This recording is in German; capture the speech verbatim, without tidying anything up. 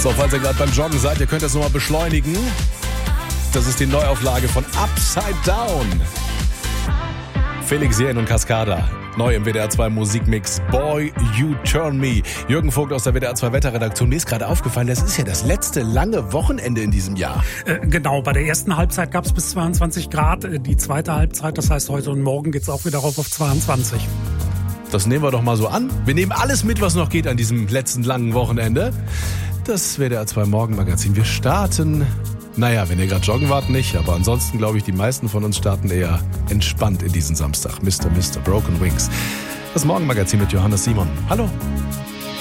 So, falls ihr gerade beim Joggen seid, ihr könnt das nochmal beschleunigen. Das ist die Neuauflage von Upside Down. Felix Jähn und Cascada. Neu im W D R zwei Musikmix. Boy, You Turn Me. Jürgen Vogt aus der W D R zwei Wetterredaktion. Mir ist gerade aufgefallen, das ist ja das letzte lange Wochenende in diesem Jahr. Äh, genau, bei der ersten Halbzeit gab es bis zweiundzwanzig Grad. Die zweite Halbzeit, das heißt heute und morgen geht es auch wieder rauf auf zweiundzwanzig. Das nehmen wir doch mal so an. Wir nehmen alles mit, was noch geht an diesem letzten langen Wochenende. Das W D R zwei Morgenmagazin. Wir starten... Naja, wenn ihr gerade joggen wart, nicht. Aber ansonsten glaube ich, die meisten von uns starten eher entspannt in diesen Samstag. Mister Mister Broken Wings. Das Morgenmagazin mit Johannes Simon. Hallo.